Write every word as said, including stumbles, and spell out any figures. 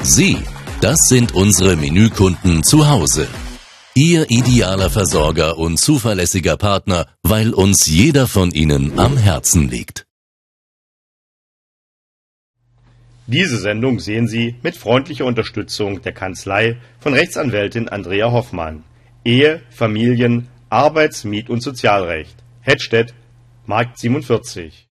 Sie, das sind unsere Menükunden zu Hause. Ihr idealer Versorger und zuverlässiger Partner, weil uns jeder von Ihnen am Herzen liegt. Diese Sendung sehen Sie mit freundlicher Unterstützung der Kanzlei von Rechtsanwältin Andrea Hoffmann. Ehe, Familien, Arbeits-, Miet- und Sozialrecht. Hettstedt, Markt siebenundvierzig.